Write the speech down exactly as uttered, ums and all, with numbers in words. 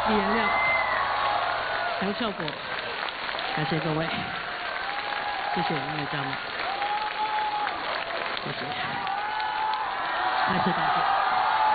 李延亮、杨效果，感谢各位，谢谢音乐家们，谢谢，再次感谢。